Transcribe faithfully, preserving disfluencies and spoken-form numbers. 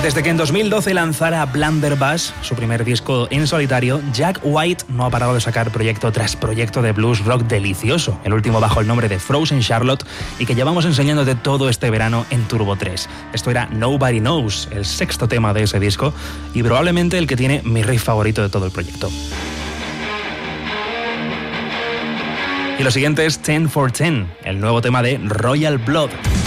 Desde que en dos mil doce lanzara Blunderbuss, su primer disco en solitario, Jack White no ha parado de sacar proyecto tras proyecto de blues rock delicioso, el último bajo el nombre de Frozen Charlotte, y que llevamos enseñándote todo este verano en Turbo tres. Esto era Nobody Knows, el sexto tema de ese disco, y probablemente el que tiene mi riff favorito de todo el proyecto. Y lo siguiente es ten for ten, el nuevo tema de Royal Blood.